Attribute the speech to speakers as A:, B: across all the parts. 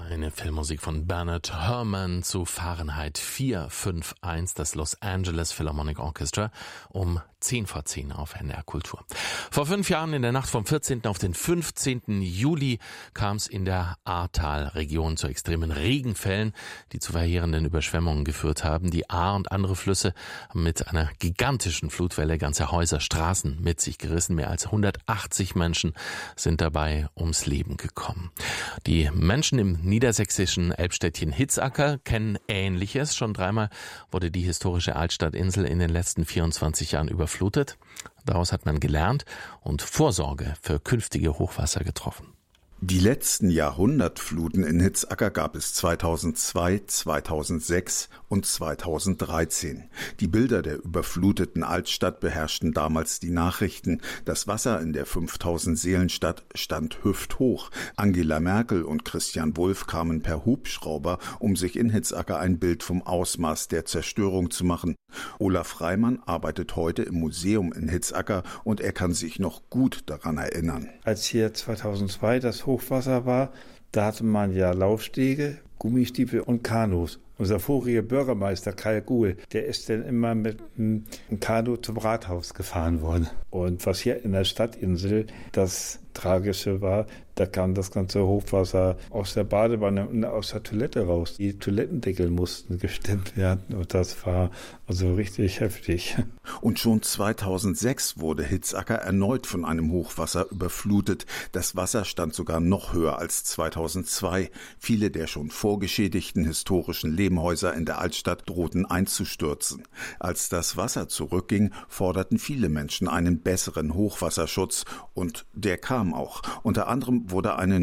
A: Eine Filmmusik von Bernard Herrmann zu Fahrenheit 451, das Los Angeles Philharmonic Orchestra, um 10:10 auf NDR Kultur. Vor 5 Jahren, in der Nacht vom 14. auf den 15. Juli, kam es in der Ahrtal-Region zu extremen Regenfällen, die zu verheerenden Überschwemmungen geführt haben. Die Ahr und andere Flüsse haben mit einer gigantischen Flutwelle ganze Häuser, Straßen mit sich gerissen. Mehr als 180 Menschen sind dabei ums Leben gekommen. Die Menschen im niedersächsischen Elbstädtchen Hitzacker kennen Ähnliches. Schon 3-mal wurde die historische Altstadtinsel in den letzten 24 Jahren überflutet. Daraus hat man gelernt und Vorsorge für künftige Hochwasser getroffen.
B: Die letzten Jahrhundertfluten in Hitzacker gab es 2002, 2006 und 2013. Die Bilder der überfluteten Altstadt beherrschten damals die Nachrichten. Das Wasser in der 5000-Seelen-Stadt stand hüfthoch. Angela Merkel und Christian Wulff kamen per Hubschrauber, um sich in Hitzacker ein Bild vom Ausmaß der Zerstörung zu machen. Olaf Reimann arbeitet heute im Museum in Hitzacker und er kann sich noch gut daran erinnern.
C: Als hier 2002 das Hochwasser war, da hatte man ja Laufstege, Gummistiefel und Kanus. Unser voriger Bürgermeister Kai Guhl, der ist dann immer mit einem Kanu zum Rathaus gefahren worden. Und was hier in der Stadtinsel das Tragische war, da kam das ganze Hochwasser aus der Badewanne und aus der Toilette raus. Die Toilettendeckel mussten gestemmt werden und das war also richtig heftig.
B: Und schon 2006 wurde Hitzacker erneut von einem Hochwasser überflutet. Das Wasser stand sogar noch höher als 2002. Viele der schon vorgeschädigten historischen Lehmhäuser in der Altstadt drohten einzustürzen. Als das Wasser zurückging, forderten viele Menschen einen besseren Hochwasserschutz und der kam auch. Unter anderem wurde eine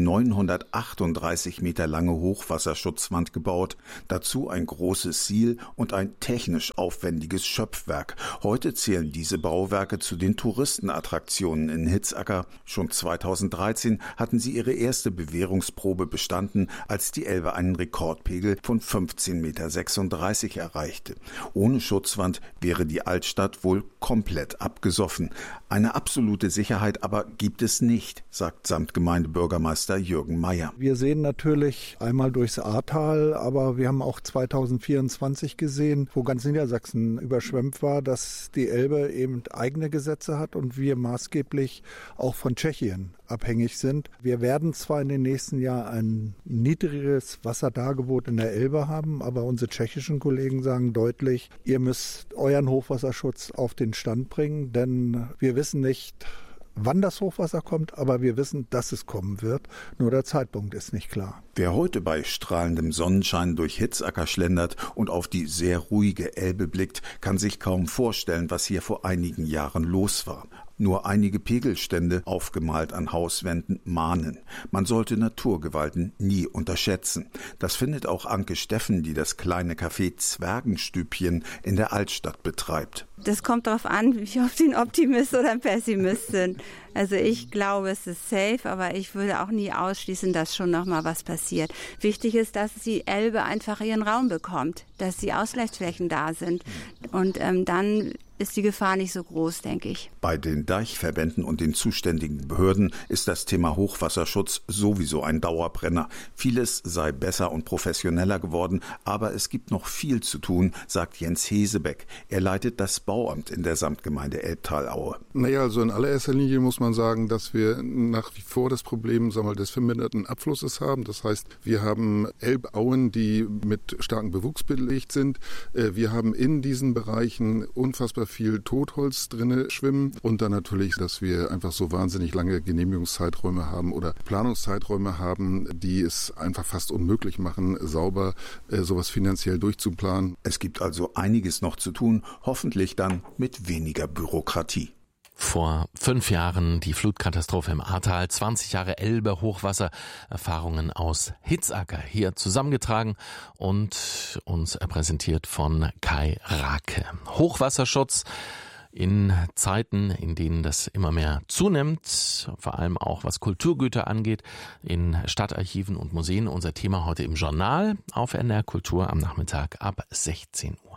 B: 938 Meter lange Hochwasserschutzwand gebaut, dazu ein großes Siel und ein technisch aufwendiges Schöpfwerk. Heute zählen diese Bauwerke zu den Touristenattraktionen in Hitzacker. Schon 2013 hatten sie ihre erste Bewährungsprobe bestanden, als die Elbe einen Rekordpegel von 15,36 Meter erreichte. Ohne Schutzwand wäre die Altstadt wohl komplett abgesoffen. Eine absolute Sicherheit aber gibt es nicht, sagt Samtgemeindebürgermeister Jürgen Meyer.
D: Wir sehen natürlich einmal durchs Ahrtal, aber wir haben auch 2024 gesehen, wo ganz Niedersachsen überschwemmt war, dass die Elbe eben eigene Gesetze hat und wir maßgeblich auch von Tschechien abhängig sind. Wir werden zwar in den nächsten Jahren ein niedrigeres Wasserdargebot in der Elbe haben, aber unsere tschechischen Kollegen sagen deutlich, ihr müsst euren Hochwasserschutz auf den Stand bringen, denn wir wissen nicht, wann das Hochwasser kommt, aber wir wissen, dass es kommen wird. Nur der Zeitpunkt ist nicht klar.
B: Wer heute bei strahlendem Sonnenschein durch Hitzacker schlendert und auf die sehr ruhige Elbe blickt, kann sich kaum vorstellen, was hier vor einigen Jahren los war. Nur einige Pegelstände, aufgemalt an Hauswänden, mahnen. Man sollte Naturgewalten nie unterschätzen. Das findet auch Anke Steffen, die das kleine Café Zwergenstübchen in der Altstadt betreibt.
E: Das kommt darauf an, wie oft Sie ein Optimist oder ein Pessimist sind. Also ich glaube, es ist safe, aber ich würde auch nie ausschließen, dass schon noch mal was passiert. Wichtig ist, dass die Elbe einfach ihren Raum bekommt, dass die Ausgleichsflächen da sind. Und dann ist die Gefahr nicht so groß, denke ich.
B: Bei den Deichverbänden und den zuständigen Behörden ist das Thema Hochwasserschutz sowieso ein Dauerbrenner. Vieles sei besser und professioneller geworden, aber es gibt noch viel zu tun, sagt Jens Hesebeck. Er leitet das Bauamt in der Samtgemeinde Elbtalaue.
F: Also in allererster Linie muss man sagen, dass wir nach wie vor das Problem des verminderten Abflusses haben. Das heißt, wir haben Elbauen, die mit starkem Bewuchs belegt sind. Wir haben in diesen Bereichen unfassbar viel Totholz drinne schwimmen und dann natürlich, dass wir einfach so wahnsinnig lange Genehmigungszeiträume haben oder Planungszeiträume haben, die es einfach fast unmöglich machen, sauber sowas finanziell durchzuplanen.
B: Es gibt also einiges noch zu tun, hoffentlich dann mit weniger Bürokratie.
A: Vor 5 Jahren die Flutkatastrophe im Ahrtal, 20 Jahre Elbe-Hochwasser, Erfahrungen aus Hitzacker hier zusammengetragen und uns präsentiert von Kai Rake. Hochwasserschutz in Zeiten, in denen das immer mehr zunimmt, vor allem auch was Kulturgüter angeht, in Stadtarchiven und Museen. Unser Thema heute im Journal auf NDR Kultur am Nachmittag ab 16 Uhr.